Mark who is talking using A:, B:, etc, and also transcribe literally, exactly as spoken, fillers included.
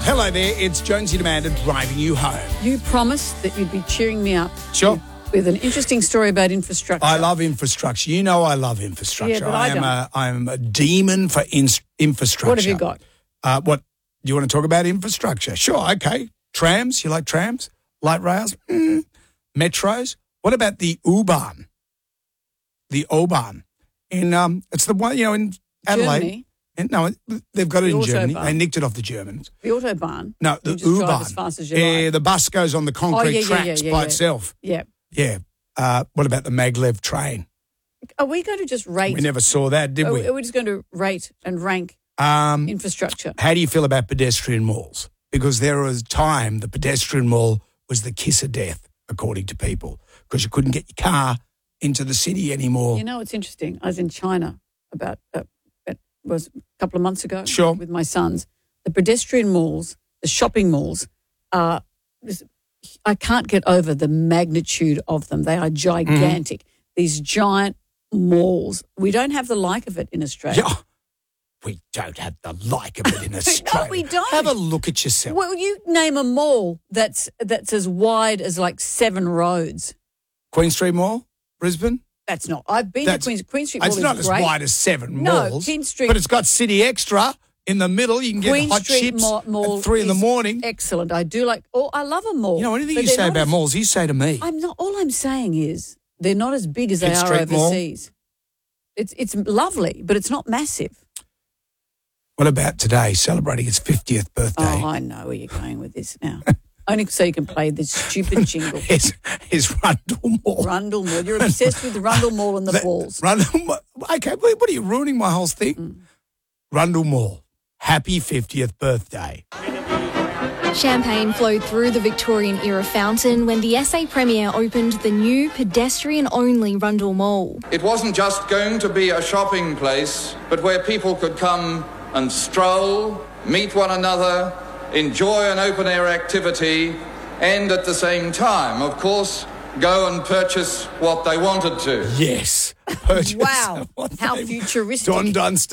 A: Hello there, it's Jonesy Demanda driving you home.
B: You promised that you'd be cheering me up.
A: Sure.
B: With, with an interesting story about infrastructure.
A: I love infrastructure. You know I love infrastructure.
B: Yeah, but I
A: am
B: don't.
A: a I'm a demon for in, infrastructure.
B: What have you got?
A: Uh, what do you want to talk about? Infrastructure? Sure. Okay. Trams. You like trams? Light rails. Mm. Metros. What about the U-Bahn? The O-Bahn. In um, it's the one you know in Adelaide.
B: Germany?
A: In, no, they've got it
B: The
A: in Germany.
B: Autobahn.
A: They nicked it off the Germans.
B: The Autobahn?
A: No, the
B: You just drive
A: U-Bahn.
B: as fast as you
A: yeah,
B: like.
A: the bus goes on the concrete
B: yeah, yeah,
A: tracks
B: yeah, yeah,
A: by
B: yeah.
A: itself.
B: Yeah.
A: Yeah. Uh, what about the maglev train?
B: Are we going to just rate?
A: We never saw that, did
B: are,
A: we?
B: are we just going to rate and rank
A: Um,
B: infrastructure?
A: how do you feel about pedestrian malls? Because there was a time the pedestrian mall was the kiss of death, according to people, because you couldn't get your car into the city anymore.
B: You know, it's interesting. I was in China about, uh, it was a couple of months ago
A: Sure.
B: with my sons. The pedestrian malls, the shopping malls, are, this, I can't get over the magnitude of them. They are gigantic. Mm-hmm. These giant malls. We don't have the like of it in Australia.
A: Yeah. We don't have the like of it in Australia.
B: No, we don't.
A: Have a look at yourself.
B: Well, you name a mall that's that's as wide as like seven roads.
A: Queen Street Mall, Brisbane?
B: That's not. I've been
A: That's-
B: to Queen, Queen Street Mall.
A: It's
B: is
A: not as
B: great.
A: wide as seven
B: No,
A: malls.
B: Queen Street-
A: But it's got City Extra in the middle. You can get
B: Queen
A: hot
B: Street
A: chips
B: Mall, mall
A: at three in the
B: is
A: morning.
B: Excellent. I do like. Oh, I love a mall.
A: You know, anything
B: but
A: you
B: they're
A: say
B: not
A: about
B: as-
A: malls, you say to me.
B: I'm not. All I'm saying is they're not as big as they
A: Pitt
B: are
A: Street Mall?
B: overseas. It's it's lovely, but it's not massive.
A: What about today, celebrating its fiftieth birthday?
B: Oh, I know where you're going with this now. Only so you can play this stupid jingle.
A: Is, is Rundle Mall.
B: Rundle Mall. You're obsessed with the Rundle Mall and the
A: That-
B: balls.
A: Rundle Mall. Okay, wait, what are you ruining my whole thing?
B: Mm.
A: Rundle Mall. Happy fiftieth birthday.
C: Champagne flowed through the Victorian-era fountain when the S A Premier opened the new pedestrian-only Rundle Mall.
D: It wasn't just going to be a shopping place, but where people could come and stroll, meet one another, enjoy an open-air activity, and at the same time, of course, go and purchase what they wanted to.
A: Yes. Purchase
B: Wow.
A: what
B: How
A: they-
B: futuristic.
A: Don Dunst.